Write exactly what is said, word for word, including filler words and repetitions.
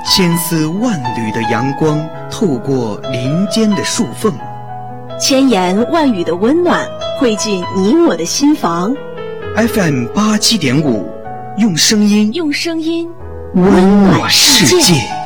千丝万缕的阳光透过林间的树缝， 千言万语的温暖汇进你我的心房。 F M 八七点五，用声音用声音温暖世界。